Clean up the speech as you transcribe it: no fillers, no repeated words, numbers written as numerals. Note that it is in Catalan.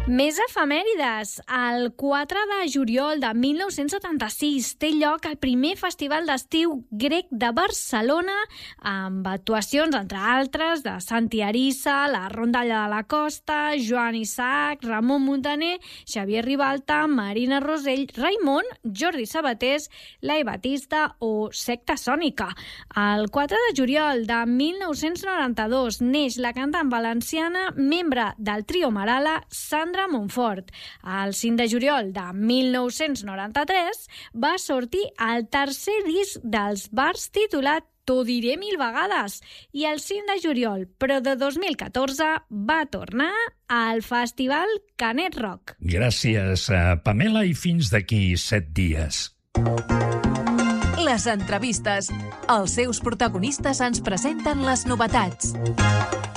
Més efemèrides. El 4 de juliol de 1976 té lloc el primer festival d'estiu grec de Barcelona amb actuacions, entre altres, de Santi Arissa, la Rondalla de la Costa, Joan Isaac, Ramon Muntaner, Xavier Ribalta, Marina Rosell, Raimon, Jordi Sabatés, Lai Batista o Secta Sònica. El 4 de juliol de 1992 neix la cantant valenciana, membre del trio Marala, Sandra Montfort. El 5 de juliol de 1993 va sortir el tercer disc dels Bars titulat T'ho diré mil vegades i el 5 de juliol, però de 2014, va tornar al Festival Canet Rock. Gràcies, Pamela, i fins d'aquí 7 dies. Les entrevistes. Els seus protagonistes ens presenten les novetats.